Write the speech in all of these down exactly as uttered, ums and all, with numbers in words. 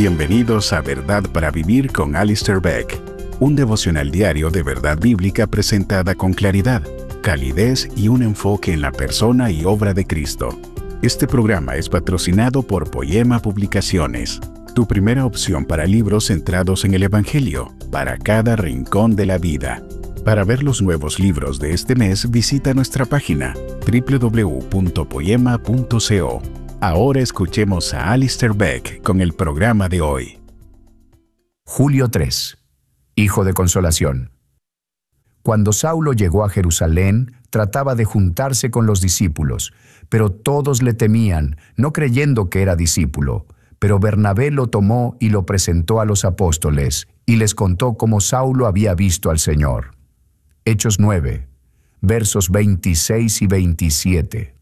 Bienvenidos a Verdad para Vivir con Alistair Begg, un devocional diario de verdad bíblica presentada con claridad, calidez y un enfoque en la persona y obra de Cristo. Este programa es patrocinado por Poema Publicaciones, tu primera opción para libros centrados en el Evangelio, para cada rincón de la vida. Para ver los nuevos libros de este mes, visita nuestra página doble u doble u doble u punto poema punto co. Ahora escuchemos a Alistair Begg con el programa de hoy. Julio tres. Hijo de consolación. Cuando Saulo llegó a Jerusalén, trataba de juntarse con los discípulos, pero todos le temían, no creyendo que era discípulo. Pero Bernabé lo tomó y lo presentó a los apóstoles, y les contó cómo Saulo había visto al Señor. Hechos nueve, versos veintiséis y veintisiete.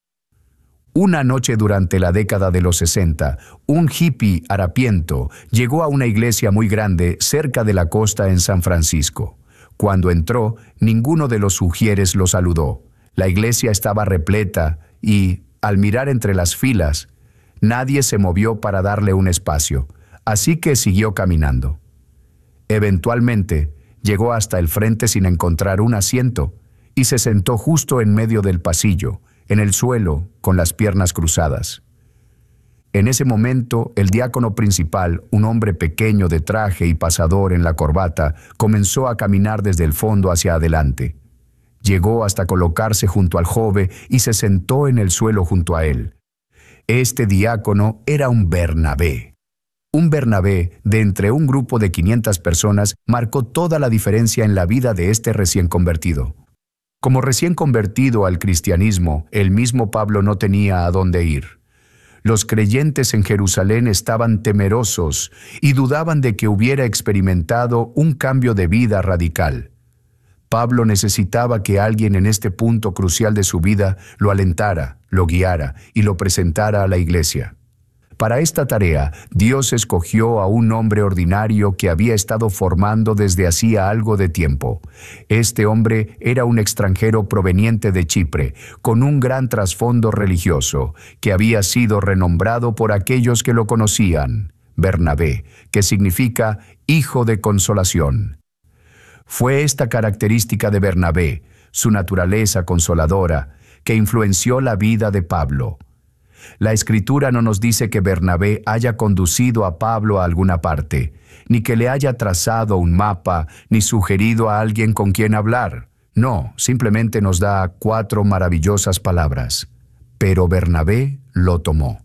Una noche durante la década de los sesenta, un hippie harapiento llegó a una iglesia muy grande cerca de la costa en San Francisco. Cuando entró, ninguno de los sugieres lo saludó. La iglesia estaba repleta y, al mirar entre las filas, nadie se movió para darle un espacio, así que siguió caminando. Eventualmente, llegó hasta el frente sin encontrar un asiento y se sentó justo en medio del pasillo, en el suelo, con las piernas cruzadas. En ese momento, el diácono principal, un hombre pequeño de traje y pasador en la corbata, comenzó a caminar desde el fondo hacia adelante. Llegó hasta colocarse junto al joven y se sentó en el suelo junto a él. Este diácono era un Bernabé. Un Bernabé, de entre un grupo de quinientas personas, marcó toda la diferencia en la vida de este recién convertido. Como recién convertido al cristianismo, el mismo Pablo no tenía a dónde ir. Los creyentes en Jerusalén estaban temerosos y dudaban de que hubiera experimentado un cambio de vida radical. Pablo necesitaba que alguien en este punto crucial de su vida lo alentara, lo guiara y lo presentara a la iglesia. Para esta tarea, Dios escogió a un hombre ordinario que había estado formando desde hacía algo de tiempo. Este hombre era un extranjero proveniente de Chipre, con un gran trasfondo religioso, que había sido renombrado por aquellos que lo conocían, Bernabé, que significa hijo de consolación. Fue esta característica de Bernabé, su naturaleza consoladora, que influenció la vida de Pablo. La Escritura no nos dice que Bernabé haya conducido a Pablo a alguna parte, ni que le haya trazado un mapa, ni sugerido a alguien con quien hablar. No, simplemente nos da cuatro maravillosas palabras. Pero Bernabé lo tomó.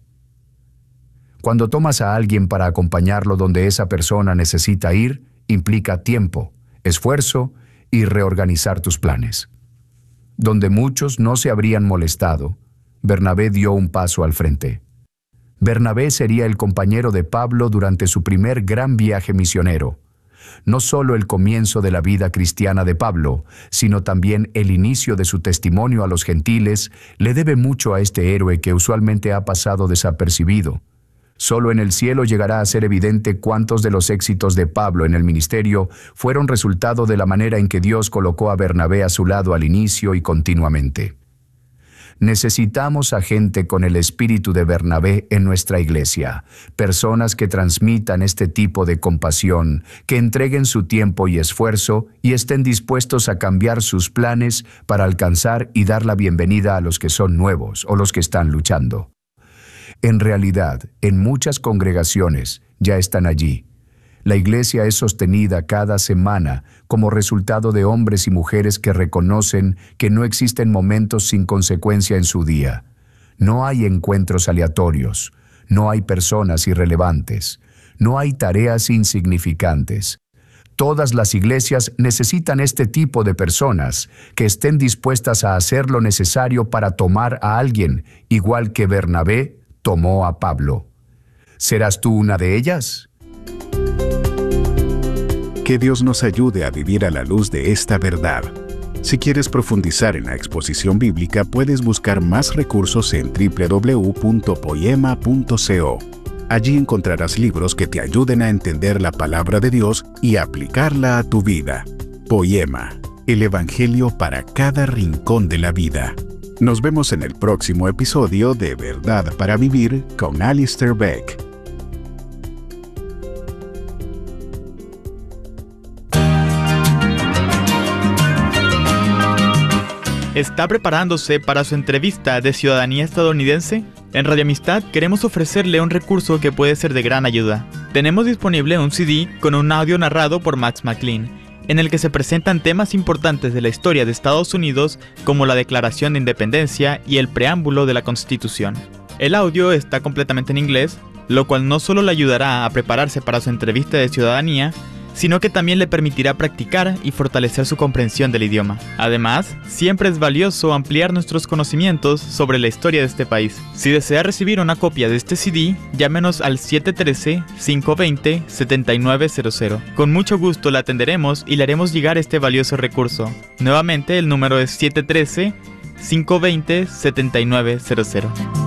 Cuando tomas a alguien para acompañarlo donde esa persona necesita ir, implica tiempo, esfuerzo y reorganizar tus planes. Donde muchos no se habrían molestado, Bernabé dio un paso al frente. Bernabé sería el compañero de Pablo durante su primer gran viaje misionero. No solo el comienzo de la vida cristiana de Pablo, sino también el inicio de su testimonio a los gentiles, le debe mucho a este héroe que usualmente ha pasado desapercibido. Solo en el cielo llegará a ser evidente cuántos de los éxitos de Pablo en el ministerio fueron resultado de la manera en que Dios colocó a Bernabé a su lado al inicio y continuamente. Necesitamos a gente con el espíritu de Bernabé en nuestra iglesia, personas que transmitan este tipo de compasión, que entreguen su tiempo y esfuerzo y estén dispuestos a cambiar sus planes para alcanzar y dar la bienvenida a los que son nuevos o los que están luchando. En realidad, en muchas congregaciones ya están allí. La iglesia es sostenida cada semana como resultado de hombres y mujeres que reconocen que no existen momentos sin consecuencia en su día. No hay encuentros aleatorios, no hay personas irrelevantes, no hay tareas insignificantes. Todas las iglesias necesitan este tipo de personas que estén dispuestas a hacer lo necesario para tomar a alguien, igual que Bernabé tomó a Pablo. ¿Serás tú una de ellas? Que Dios nos ayude a vivir a la luz de esta verdad. Si quieres profundizar en la exposición bíblica, puedes buscar más recursos en doble u doble u doble u punto poema punto co. Allí encontrarás libros que te ayuden a entender la palabra de Dios y aplicarla a tu vida. Poema, el Evangelio para cada rincón de la vida. Nos vemos en el próximo episodio de Verdad para Vivir con Alistair Begg. ¿Está preparándose para su entrevista de ciudadanía estadounidense? En Radio Amistad queremos ofrecerle un recurso que puede ser de gran ayuda. Tenemos disponible un C D con un audio narrado por Max McLean, en el que se presentan temas importantes de la historia de Estados Unidos como la Declaración de Independencia y el preámbulo de la Constitución. El audio está completamente en inglés, lo cual no solo le ayudará a prepararse para su entrevista de ciudadanía, sino que también le permitirá practicar y fortalecer su comprensión del idioma. Además, siempre es valioso ampliar nuestros conocimientos sobre la historia de este país. Si desea recibir una copia de este C D, llámenos al siete uno tres, cinco dos cero, siete nueve cero cero. Con mucho gusto la atenderemos y le haremos llegar este valioso recurso. Nuevamente, el número es siete uno tres, cinco dos cero, siete nueve cero cero.